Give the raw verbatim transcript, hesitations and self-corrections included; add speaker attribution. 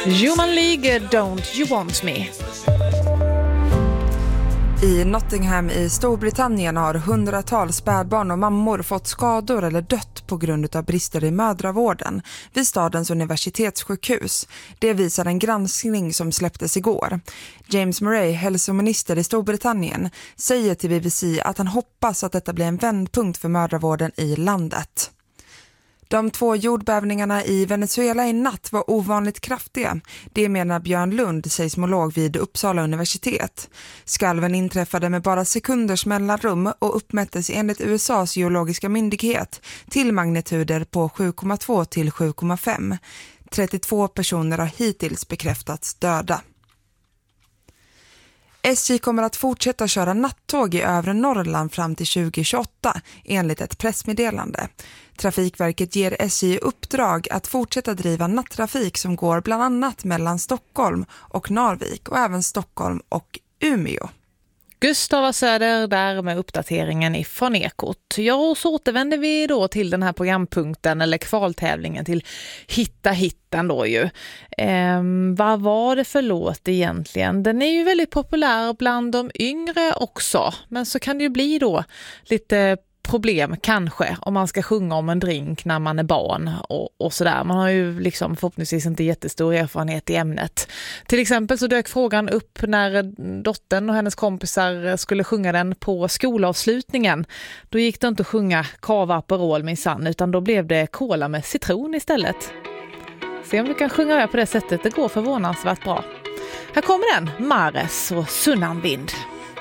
Speaker 1: Human League, Don't You Want Me.
Speaker 2: I Nottingham i Storbritannien har hundratals spädbarn och mammor fått skador eller dött på grund av brister i mödravården vid stadens universitetssjukhus. Det visar en granskning som släpptes igår. James Murray, hälsominister i Storbritannien, säger till B B C att han hoppas att detta blir en vändpunkt för mödravården i landet. De två jordbävningarna i Venezuela i natt var ovanligt kraftiga. Det menar Björn Lund, seismolog vid Uppsala universitet. Skalven inträffade med bara sekunders mellanrum och uppmättes enligt U S A:s geologiska myndighet till magnituder på sju komma två till sju komma fem. trettiotvå personer har hittills bekräftats döda. S J kommer att fortsätta köra nattåg i övre Norrland fram till tjugo tjugoåtta enligt ett pressmeddelande. Trafikverket ger S J uppdrag att fortsätta driva nattrafik som går bland annat mellan Stockholm och Narvik och även Stockholm och Umeå.
Speaker 1: Gustav Söder där med uppdateringen ifrån Ekot. Ja, och så återvänder vi då till den här programpunkten eller kvaltävlingen till Hitta hittan då ju. Ehm, vad var det för låt egentligen? Den är ju väldigt populär bland de yngre också, men så kan det ju bli då lite problem kanske om man ska sjunga om en drink när man är barn och, och sådär. Man har ju liksom förhoppningsvis inte jättestor erfarenhet i ämnet. Till exempel så dök frågan upp när dottern och hennes kompisar skulle sjunga den på skolavslutningen. Då gick det inte att sjunga Cava Aperol minsann, utan då blev det cola med citron istället. Se om du kan sjunga med på det sättet, det går förvånansvärt bra. Här kommer den, Mares och Sunnanvind.